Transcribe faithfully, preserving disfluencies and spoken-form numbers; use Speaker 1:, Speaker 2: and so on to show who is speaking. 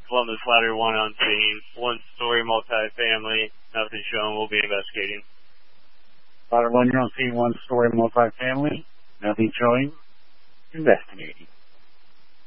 Speaker 1: Columbus Ladder one on scene. One-story multifamily. Nothing shown. We'll be investigating.
Speaker 2: Ladder one, you're on scene. One-story multifamily. Nothing showing. Investigating.